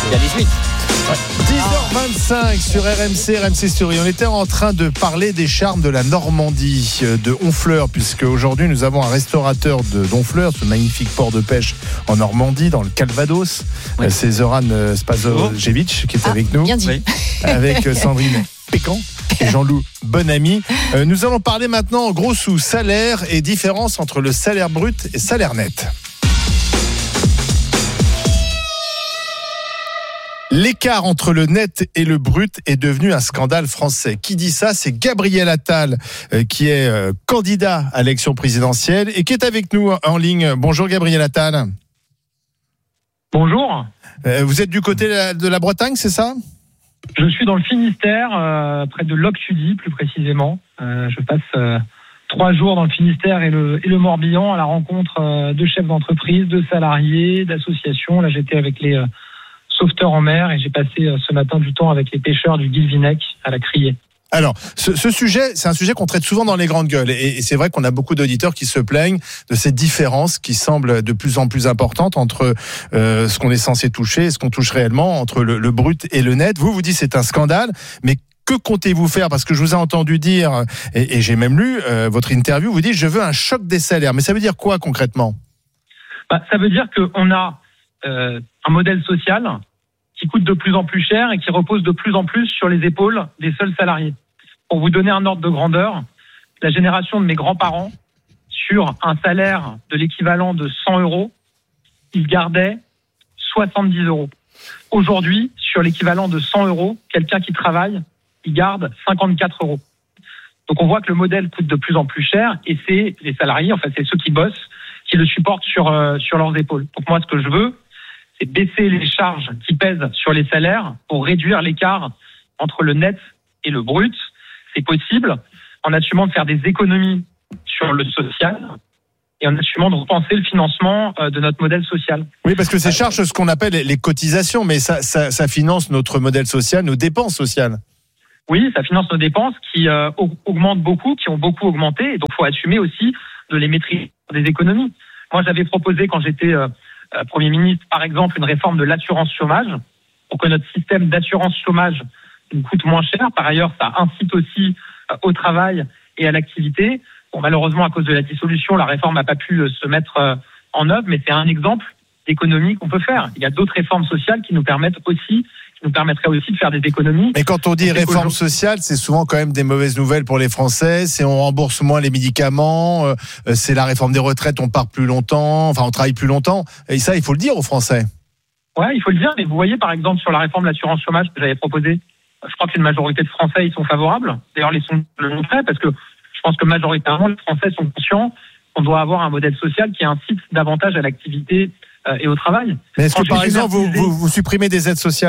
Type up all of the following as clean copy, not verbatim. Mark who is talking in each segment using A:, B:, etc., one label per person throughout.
A: Il y a 18.
B: 10h25 sur RMC Story. On était en train de parler des charmes de la Normandie, de Honfleur, puisque aujourd'hui nous avons un restaurateur d'Honfleur, ce magnifique port de pêche en Normandie, dans le Calvados. Oui. C'est Zoran Spasojevic qui est avec nous,
C: bien dit.
B: avec Sandrine Pécan et Jean-Loup Bonamy. Nous allons parler maintenant gros sous, salaire et différence entre le salaire brut et salaire net. L'écart entre le net et le brut est devenu un scandale français. Qui dit ça ? C'est Gabriel Attal, qui est candidat à l'élection présidentielle et qui est avec nous en ligne. Bonjour Gabriel Attal.
D: Bonjour.
B: Vous êtes du côté de la Bretagne, c'est ça ?
D: Je suis dans le Finistère, près de Loctudy plus précisément. Je passe 3 jours dans le Finistère et le Morbihan à la rencontre de chefs d'entreprise, de salariés, d'associations. Là, j'étais avec les sauveteurs en mer et j'ai passé ce matin du temps avec les pêcheurs du Guilvinec à la Criée.
B: Alors, ce sujet, c'est un sujet qu'on traite souvent dans les grandes gueules. Et c'est vrai qu'on a beaucoup d'auditeurs qui se plaignent de cette différence qui semble de plus en plus importante entre ce qu'on est censé toucher et ce qu'on touche réellement, entre le brut et le net. Vous dites c'est un scandale, mais que comptez-vous faire ? Parce que je vous ai entendu dire, et j'ai même lu votre interview, vous dites je veux un choc des salaires. Mais ça veut dire quoi concrètement ?
D: Ça veut dire qu'on a un modèle social qui coûte de plus en plus cher et qui repose de plus en plus sur les épaules des seuls salariés. Pour vous donner un ordre de grandeur, la génération de mes grands-parents, sur un salaire de l'équivalent de 100 €, ils gardaient 70 €. Aujourd'hui, sur l'équivalent de 100 €, quelqu'un qui travaille, il garde 54 €. Donc on voit que le modèle coûte de plus en plus cher et c'est les salariés, en fait c'est ceux qui bossent, qui le supportent sur leurs épaules. Donc moi ce que je veux, c'est baisser les charges qui pèsent sur les salaires pour réduire l'écart entre le net et le brut. C'est possible en assumant de faire des économies sur le social et en assumant de repenser le financement de notre modèle social.
B: Oui, parce que ces charges, c'est ce qu'on appelle les cotisations, mais ça finance notre modèle social, nos dépenses sociales.
D: Oui, ça finance nos dépenses qui augmentent beaucoup, qui ont beaucoup augmenté, et donc il faut assumer aussi de les maîtriser des économies. Moi, j'avais proposé quand j'étais Premier ministre, par exemple, une réforme de l'assurance chômage pour que notre système d'assurance chômage nous coûte moins cher. Par ailleurs, ça incite aussi au travail et à l'activité. Bon, malheureusement, à cause de la dissolution, la réforme n'a pas pu se mettre en œuvre, mais c'est un exemple d'économie qu'on peut faire. Il y a d'autres réformes sociales qui nous permettraient aussi de faire des économies.
B: Mais quand on dit réforme sociale, c'est souvent quand même des mauvaises nouvelles pour les Français. C'est on rembourse moins les médicaments, c'est la réforme des retraites, on part plus longtemps, on travaille plus longtemps. Et ça, il faut le dire aux Français.
D: Ouais, il faut le dire. Mais vous voyez, par exemple, sur la réforme de l'assurance chômage que j'avais proposée, je crois qu'une majorité de Français y sont favorables. D'ailleurs, les sondages le montraient parce que je pense que majoritairement, les Français sont conscients qu'on doit avoir un modèle social qui incite davantage à l'activité et au travail.
B: Mais est-ce que, par exemple, vous supprimez des aides sociales ?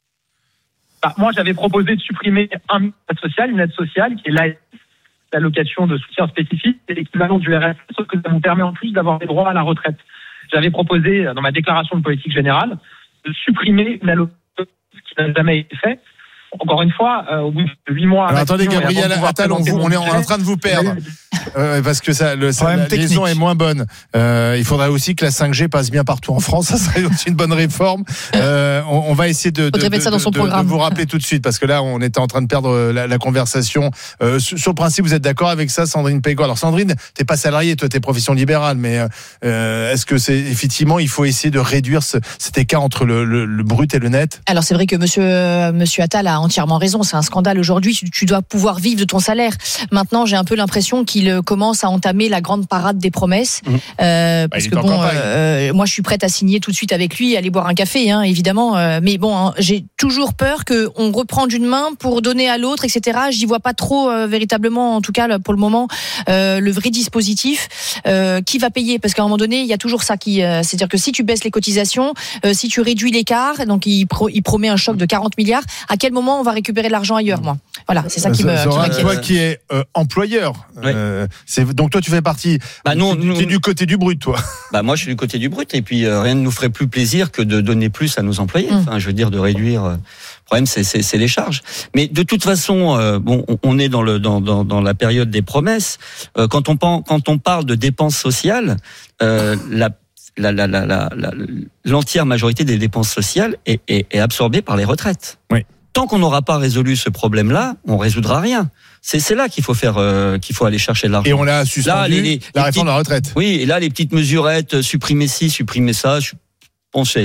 D: Moi, j'avais proposé de supprimer une aide sociale qui est l'allocation de soutien spécifique, c'est l'équivalent du RSA, sauf que ça vous permet en plus d'avoir des droits à la retraite. J'avais proposé, dans ma déclaration de politique générale, de supprimer une allocation, ce qui n'a jamais été fait. Encore une fois, au bout de 8 mois...
B: Alors, attendez, Gabriel Attal, on est en train de vous perdre. Parce que la liaison est moins bonne. Il faudrait aussi que la 5G passe bien partout en France. Ça serait aussi une bonne réforme. On va essayer de vous rappeler tout de suite, parce que là, on était en train de perdre la conversation. Sur le principe, vous êtes d'accord avec ça, Sandrine Pécan ? Alors, Sandrine, t'es pas salariée, toi, t'es profession libérale, mais est-ce que c'est effectivement, il faut essayer de réduire cet écart entre le brut et le net ?
C: Alors, c'est vrai que monsieur Attal a entièrement raison. C'est un scandale aujourd'hui. Tu dois pouvoir vivre de ton salaire. Maintenant, j'ai un peu l'impression qu'il commence à entamer la grande parade des promesses. Parce que moi, je suis prête à signer tout de suite avec lui, aller boire un café, évidemment. Mais bon, j'ai toujours peur qu'on reprend d'une main pour donner à l'autre, etc. J'y vois pas trop véritablement, en tout cas pour le moment, le vrai dispositif. Qui va payer ? Parce qu'à un moment donné, il y a toujours ça c'est-à-dire que si tu baisses les cotisations, si tu réduis l'écart, donc il promet un choc de 40 milliards. À quel moment on va récupérer de l'argent ailleurs, moi ? Voilà, c'est ça qui m'inquiète.
B: Toi qui es employeur, donc toi tu fais partie. Tu es du côté du brut, toi.
A: Moi je suis du côté du brut, et puis rien ne nous ferait plus plaisir que de donner plus à nos employés. Je veux dire, de réduire. Le problème, c'est les charges. Mais de toute façon, on est dans la période des promesses. Quand on parle de dépenses sociales, l'entière majorité des dépenses sociales est absorbée par les retraites.
B: Oui.
A: Tant qu'on n'aura pas résolu ce problème-là, on résoudra rien. C'est là qu'il faut aller chercher de l'argent.
B: Et on l'a suspendu, la réforme de la retraite.
A: Oui, et là, les petites mesurettes, supprimer ci, supprimer ça, bon, ça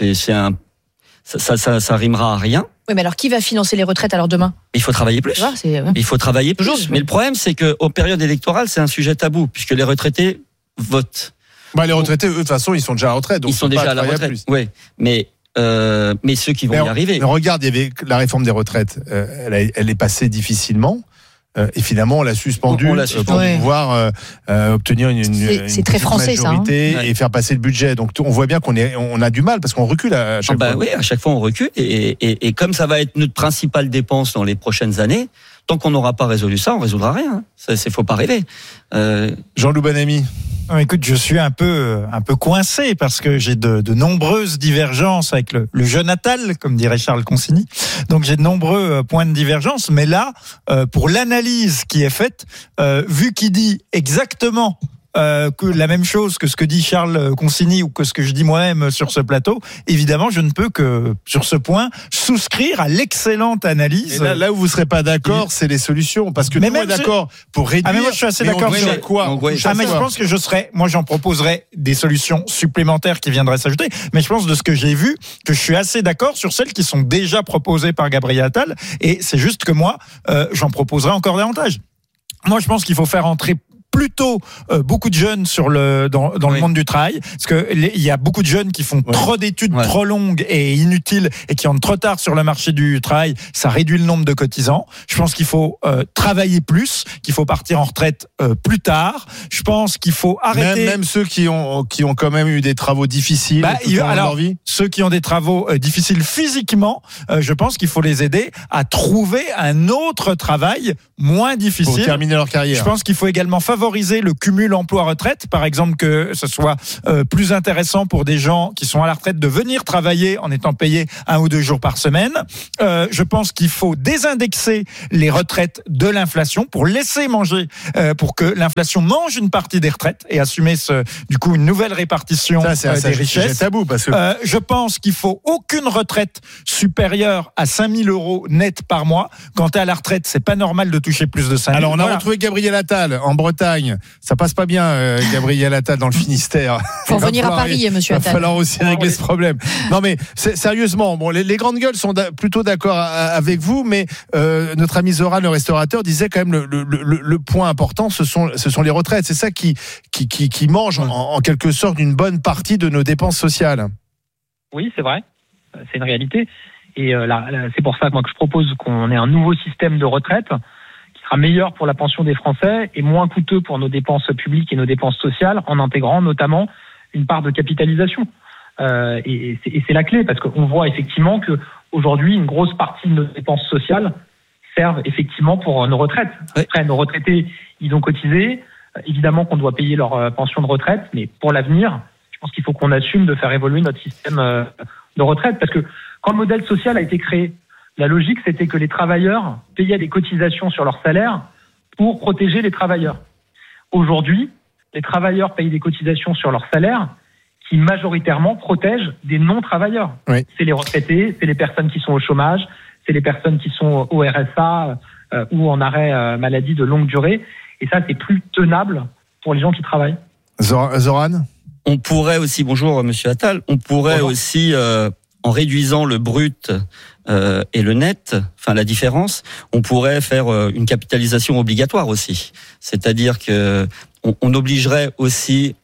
A: rimera à rien.
C: Oui, mais alors qui va financer les retraites alors demain ?
A: Il faut travailler plus. Il faut travailler plus.
C: Toujours.
A: Mais le problème, c'est qu'aux périodes électorales, c'est un sujet tabou, puisque les retraités votent.
B: Les retraités, eux, de toute façon, ils sont déjà à la retraite. Donc
A: ils sont déjà à la retraite. Oui, mais ceux qui vont y arriver.
B: Mais regarde, il y avait la réforme des retraites. Elle est passée difficilement. Et finalement, on l'a suspendue pour pouvoir obtenir une
C: c'est très français,
B: majorité et faire passer le budget. Donc on voit bien qu'on a du mal parce qu'on recule à chaque fois.
A: Oui, à chaque fois on recule. Et comme ça va être notre principale dépense dans les prochaines années, tant qu'on n'aura pas résolu ça, on résoudra rien. Faut pas rêver.
B: Jean-Loup Bonamy.
E: Écoute, je suis un peu coincé parce que j'ai de nombreuses divergences avec le jeune Attal, comme dirait Charles Consigny. Donc j'ai de nombreux points de divergence, mais là, pour l'analyse qui est faite, vu qu'il dit exactement que la même chose que ce que dit Charles Consigny ou que ce que je dis moi-même sur ce plateau, évidemment, je ne peux que, sur ce point, souscrire à l'excellente analyse.
B: Et là où vous ne serez pas d'accord, c'est les solutions. Parce que tout le monde est d'accord pour réduire.
E: Mais moi, je suis assez d'accord sur
B: quoi.
E: Mais je pense que moi, j'en proposerais des solutions supplémentaires qui viendraient s'ajouter. Mais je pense de ce que j'ai vu, que je suis assez d'accord sur celles qui sont déjà proposées par Gabriel Attal. Et c'est juste que moi, j'en proposerai encore davantage. Moi, je pense qu'il faut faire entrer plutôt beaucoup de jeunes dans le monde du travail, parce que il y a beaucoup de jeunes qui font trop d'études trop longues et inutiles et qui entrent trop tard sur le marché du travail. Ça réduit le nombre de cotisants. Je pense qu'il faut travailler plus, qu'il faut partir en retraite plus tard. Je pense qu'il faut arrêter.
B: Même ceux qui ont quand même eu des travaux difficiles tout au long de leur vie.
E: Ceux qui ont des travaux difficiles physiquement, je pense qu'il faut les aider à trouver un autre travail moins difficile
B: pour terminer leur carrière.
E: Je pense qu'il faut également favoriser le cumul emploi-retraite, par exemple que ce soit plus intéressant pour des gens qui sont à la retraite de venir travailler en étant payés 1 ou 2 jours par semaine. Je pense qu'il faut désindexer les retraites de l'inflation pour laisser manger, pour que l'inflation mange une partie des retraites et assumer du coup une nouvelle répartition des richesses.
B: C'est tabou parce que
E: je pense qu'il faut aucune retraite supérieure à 5 000 € net par mois. Quand tu es à la retraite, c'est pas normal de toucher plus de 5 000.
B: Alors on a retrouvé Gabriel Attal en Bretagne. Ça passe pas bien, Gabriel Attal dans le Finistère.
C: Faut revenir à Paris, monsieur Attal.
B: Il va falloir aussi régler ce problème. Non mais sérieusement, bon, les grandes gueules sont plutôt d'accord avec vous, mais notre ami Zoran, le restaurateur, disait quand même le point important, ce sont les retraites. C'est ça qui mange en quelque sorte une bonne partie de nos dépenses sociales.
D: Oui, c'est vrai, c'est une réalité. Et c'est pour ça que moi que je propose qu'on ait un nouveau système de retraite qui sera meilleur pour la pension des Français et moins coûteux pour nos dépenses publiques et nos dépenses sociales, en intégrant notamment une part de capitalisation. Et c'est la clé, parce qu'on voit effectivement que aujourd'hui, une grosse partie de nos dépenses sociales servent effectivement pour nos retraites. Après, nos retraités, ils ont cotisé. Évidemment qu'on doit payer leur pension de retraite, mais pour l'avenir, je pense qu'il faut qu'on assume de faire évoluer notre système de retraite, parce que quand le modèle social a été créé, la logique, c'était que les travailleurs payaient des cotisations sur leur salaire pour protéger les travailleurs. Aujourd'hui, les travailleurs payent des cotisations sur leur salaire qui majoritairement protègent des non-travailleurs. Oui. C'est les retraités, c'est les personnes qui sont au chômage, c'est les personnes qui sont au RSA ou en arrêt maladie de longue durée. Et ça, c'est plus tenable pour les gens qui travaillent.
B: Zoran ?
A: On pourrait aussi, bonjour monsieur Attal, on pourrait aussi, en réduisant le brut et le net, enfin la différence, on pourrait faire une capitalisation obligatoire aussi. C'est-à-dire que on obligerait aussi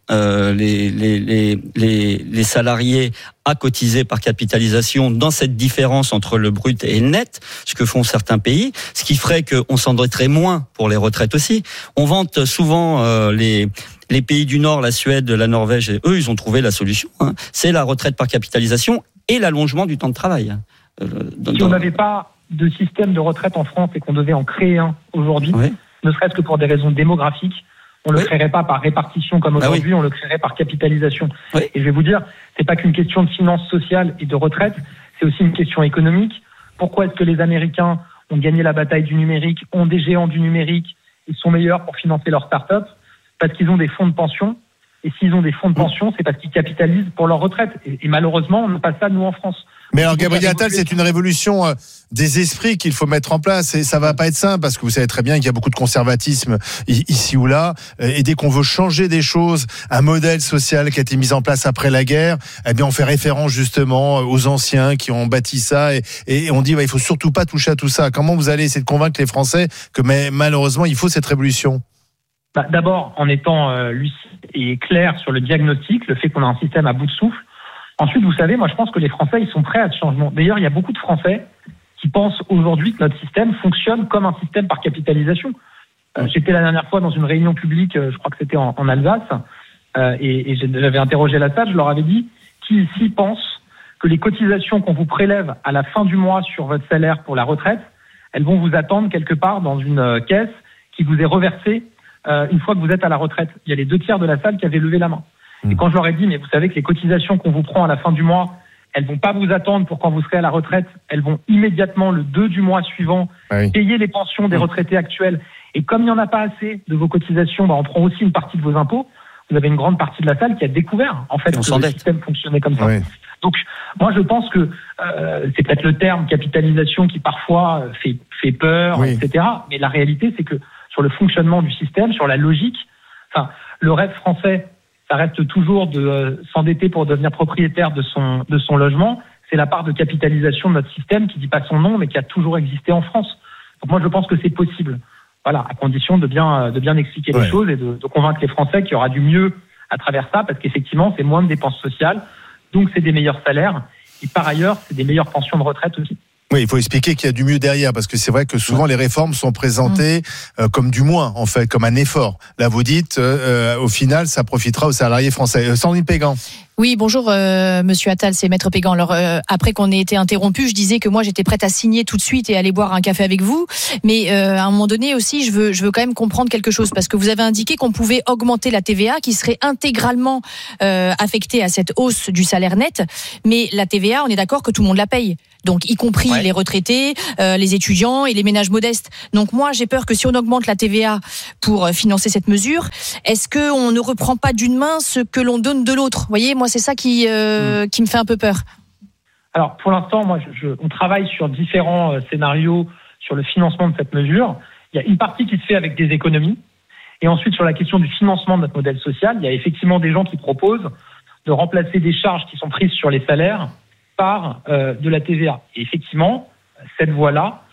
A: les salariés à cotiser par capitalisation dans cette différence entre le brut et le net, ce que font certains pays, ce qui ferait qu'on s'endetterait moins pour les retraites aussi. On vante souvent les pays du Nord, la Suède, la Norvège, et eux, ils ont trouvé la solution. C'est la retraite par capitalisation et l'allongement du temps de travail.
D: Si on n'avait pas de système de retraite en France et qu'on devait en créer un aujourd'hui, ne serait-ce que pour des raisons démographiques, on ne le créerait pas par répartition comme aujourd'hui, on le créerait par capitalisation. Et je vais vous dire, c'est pas qu'une question de finances sociales et de retraite, c'est aussi une question économique. Pourquoi est-ce que les Américains ont gagné la bataille du numérique, ont des géants du numérique, ils sont meilleurs pour financer leurs startups? Parce qu'ils ont des fonds de pension Et s'ils ont des fonds de pension, c'est parce qu'ils capitalisent pour leur retraite. Et malheureusement, on n'a pas ça, nous, en France.
B: Mais alors, Gabriel Attal, c'est une révolution des esprits qu'il faut mettre en place. Et ça va pas être simple, parce que vous savez très bien qu'il y a beaucoup de conservatisme ici ou là. Et dès qu'on veut changer des choses, un modèle social qui a été mis en place après la guerre, eh bien, on fait référence justement aux anciens qui ont bâti ça. Et on dit, il faut surtout pas toucher à tout ça. Comment vous allez essayer de convaincre les Français que malheureusement, il faut cette révolution?
D: D'abord, en étant lucide et clair sur le diagnostic, le fait qu'on a un système à bout de souffle. Ensuite, vous savez, moi je pense que les Français, ils sont prêts à ce changement. D'ailleurs, il y a beaucoup de Français qui pensent aujourd'hui que notre système fonctionne comme un système par capitalisation. J'étais la dernière fois dans une réunion publique, je crois que c'était en Alsace, et j'avais interrogé la salle, je leur avais dit, qui ici pense que les cotisations qu'on vous prélève à la fin du mois sur votre salaire pour la retraite, elles vont vous attendre quelque part dans une caisse qui vous est reversée une fois que vous êtes à la retraite. Il y a les 2/3 de la salle qui avaient levé la main. Et quand je leur ai dit, mais vous savez que les cotisations qu'on vous prend à la fin du mois, elles vont pas vous attendre pour quand vous serez à la retraite, elles vont immédiatement, le 2 du mois suivant, payer les pensions des retraités actuels. Et comme il n'y en a pas assez de vos cotisations, on prend aussi une partie de vos impôts. Vous avez une grande partie de la salle qui a découvert, en fait, que le système fonctionnait comme ça. Donc, moi, je pense que c'est peut-être le terme capitalisation qui parfois fait peur, etc. Mais la réalité, c'est que sur le fonctionnement du système, sur la logique, le rêve français, ça reste toujours de s'endetter pour devenir propriétaire de son logement. C'est la part de capitalisation de notre système qui dit pas son nom, mais qui a toujours existé en France. Donc moi, je pense que c'est possible. Voilà, à condition de bien expliquer les choses et de convaincre les Français qu'il y aura du mieux à travers ça, parce qu'effectivement, c'est moins de dépenses sociales, donc c'est des meilleurs salaires, et par ailleurs, c'est des meilleures pensions de retraite aussi.
B: Oui, il faut expliquer qu'il y a du mieux derrière, parce que c'est vrai que souvent les réformes sont présentées comme du moins, en fait, comme un effort. Là, vous dites, au final, ça profitera aux salariés français. Sandrine Pégan.
C: Oui, bonjour Monsieur Attal, c'est Maître Pégan. Alors après qu'on ait été interrompu, je disais que moi j'étais prête à signer tout de suite et aller boire un café avec vous. Mais à un moment donné aussi, je veux quand même comprendre quelque chose, parce que vous avez indiqué qu'on pouvait augmenter la TVA, qui serait intégralement affectée à cette hausse du salaire net. Mais la TVA, on est d'accord que tout le monde la paye. Donc, y compris les retraités, les étudiants et les ménages modestes. Donc, moi, j'ai peur que si on augmente la TVA pour financer cette mesure, est-ce qu'on ne reprend pas d'une main ce que l'on donne de l'autre? Vous voyez, moi, c'est ça qui me fait un peu peur.
D: Alors, pour l'instant, moi, on travaille sur différents scénarios sur le financement de cette mesure. Il y a une partie qui se fait avec des économies. Et ensuite, sur la question du financement de notre modèle social, il y a effectivement des gens qui proposent de remplacer des charges qui sont prises sur les salaires par de la TVA. Et effectivement, cette voie-là,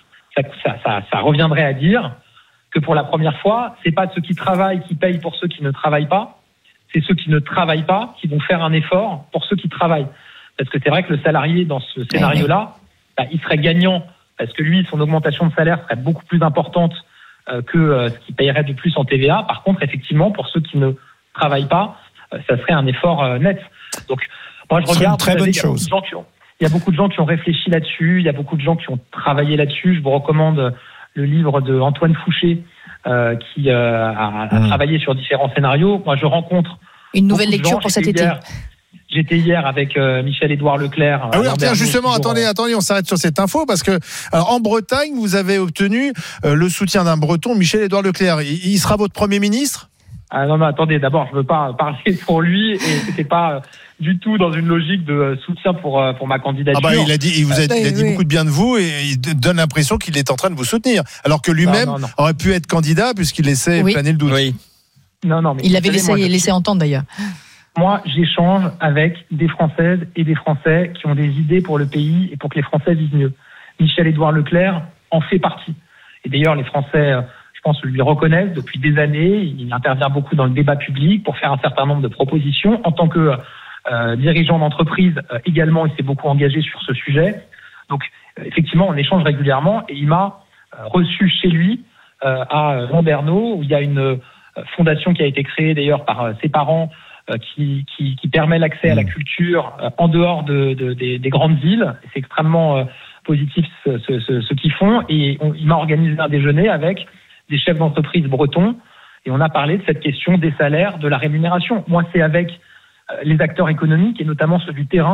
D: ça reviendrait à dire que pour la première fois, c'est pas ceux qui travaillent qui payent pour ceux qui ne travaillent pas, c'est ceux qui ne travaillent pas qui vont faire un effort pour ceux qui travaillent. Parce que c'est vrai que le salarié, dans ce scénario-là, il serait gagnant, parce que lui, son augmentation de salaire serait beaucoup plus importante que ce qu'il payerait de plus en TVA. Par contre, effectivement, pour ceux qui ne travaillent pas, ça serait un effort net. Donc, moi, je regarde,
E: très bonne chose.
D: Il y a beaucoup de gens qui ont réfléchi là-dessus, il y a beaucoup de gens qui ont travaillé là-dessus. Je vous recommande le livre de Antoine Fouché, qui a travaillé sur différents scénarios. Moi, je rencontre
C: une nouvelle lecture pour cet été.
D: J'étais hier avec Michel-Édouard Leclerc.
B: Ah oui, tiens, justement, attendez, on s'arrête sur cette info, parce que alors, en Bretagne, vous avez obtenu le soutien d'un Breton, Michel-Édouard Leclerc. Il sera votre Premier ministre ?
D: Ah non, attendez, d'abord, je veux pas parler pour lui, et c'était pas du tout dans une logique de soutien pour ma candidature.
B: Ah bah, il a dit beaucoup de bien de vous, et il donne l'impression qu'il est en train de vous soutenir, alors que lui-même aurait pu être candidat puisqu'il laissait planer le doute.
C: Oui.
D: Non, mais
C: il l'avait laissé entendre d'ailleurs.
D: Moi, j'échange avec des Françaises et des Français qui ont des idées pour le pays et pour que les Français vivent mieux. Michel-Édouard Leclerc en fait partie. Et d'ailleurs, les Français, je pense, lui reconnaissent depuis des années. Il intervient beaucoup dans le débat public pour faire un certain nombre de propositions. En tant que dirigeant d'entreprise, également, il s'est beaucoup engagé sur ce sujet. Donc, effectivement, on échange régulièrement, et il m'a reçu chez lui à Landerneau, où il y a une fondation qui a été créée d'ailleurs par ses parents, qui permet l'accès à la culture en dehors des grandes villes. C'est extrêmement positif ce qu'ils font, et il m'a organisé un déjeuner avec des chefs d'entreprise bretons, et on a parlé de cette question des salaires, de la rémunération. Moi, c'est avec les acteurs économiques, et notamment ceux du terrain,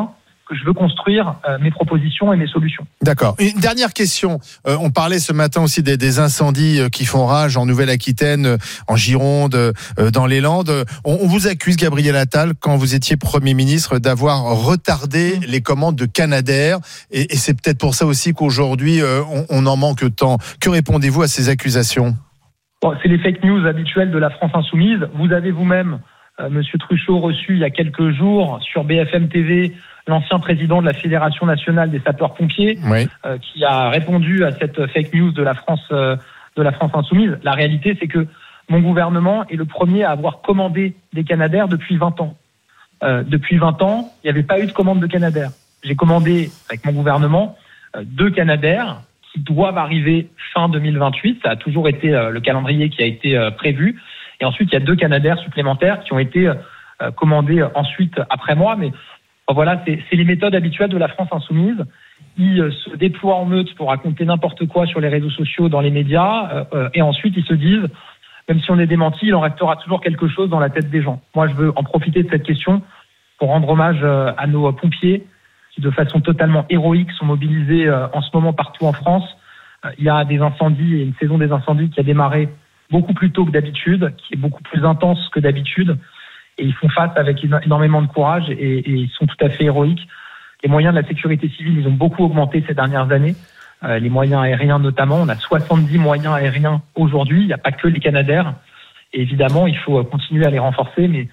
D: que je veux construire mes propositions et mes solutions.
B: D'accord. Une dernière question. On parlait ce matin aussi des incendies qui font rage en Nouvelle-Aquitaine, en Gironde, dans les Landes. On vous accuse, Gabriel Attal, quand vous étiez Premier ministre, d'avoir retardé les commandes de Canadair. Et c'est peut-être pour ça aussi qu'aujourd'hui, on en manque tant. Que répondez-vous à ces accusations ?
D: C'est les fake news habituelles de la France insoumise. Vous avez vous-même, Monsieur Truchot, reçu il y a quelques jours sur BFM TV l'ancien président de la Fédération nationale des sapeurs-pompiers, oui, qui a répondu à cette fake news de la France insoumise. La réalité, c'est que mon gouvernement est le premier à avoir commandé des Canadair depuis 20 ans. Depuis 20 ans, il n'y avait pas eu de commande de Canadair. J'ai commandé, avec mon gouvernement, 2 Canadair qui doivent arriver fin 2028. Ça a toujours été le calendrier qui a été prévu. Et ensuite, il y a 2 Canadair supplémentaires qui ont été commandés ensuite après moi. Mais voilà, c'est les méthodes habituelles de la France insoumise. Ils se déploient en meute pour raconter n'importe quoi sur les réseaux sociaux, dans les médias, et ensuite ils se disent, même si on est démenti, il en restera toujours quelque chose dans la tête des gens. Moi, je veux en profiter de cette question pour rendre hommage à nos pompiers qui, de façon totalement héroïque, sont mobilisés en ce moment partout en France. Il y a des incendies et une saison des incendies qui a démarré beaucoup plus tôt que d'habitude, qui est beaucoup plus intense que d'habitude. Et ils font face avec énormément de courage et ils sont tout à fait héroïques. Les moyens de la sécurité civile, ils ont beaucoup augmenté ces dernières années. Les moyens aériens notamment. On a 70 moyens aériens aujourd'hui. Il n'y a pas que les Canadair. Et évidemment, il faut continuer à les renforcer. Mais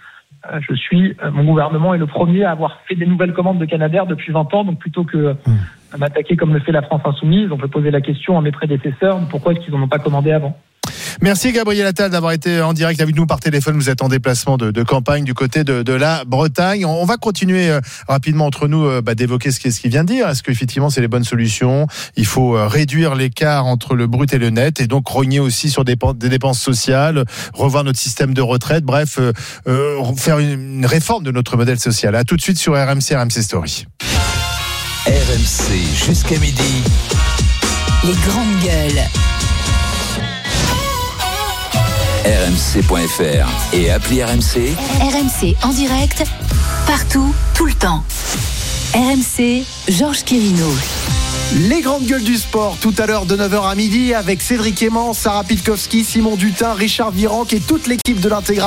D: mon gouvernement est le premier à avoir fait des nouvelles commandes de Canadair depuis 20 ans. Donc plutôt que m'attaquer comme le fait la France insoumise, on peut poser la question à mes prédécesseurs, pourquoi est-ce qu'ils n'en ont pas commandé avant ?
B: Merci Gabriel Attal d'avoir été en direct avec nous par téléphone. Vous êtes en déplacement de campagne du côté de la Bretagne. On va continuer rapidement entre nous d'évoquer ce qu'il vient de dire. Est-ce qu'effectivement c'est les bonnes solutions ? Il faut réduire l'écart entre le brut et le net et donc rogner aussi sur des dépenses sociales, revoir notre système de retraite, bref, faire une réforme de notre modèle social. À tout de suite sur RMC Story.
F: RMC jusqu'à midi.
G: Les grandes gueules.
F: RMC.fr et appli RMC.
G: RMC en direct, partout, tout le temps. RMC, Georges Quirino.
H: Les grandes gueules du sport, tout à l'heure de 9h à midi avec Cédric Aimant, Sarah Pitkowski, Simon Dutin, Richard Virenque et toute l'équipe de l'Intégral.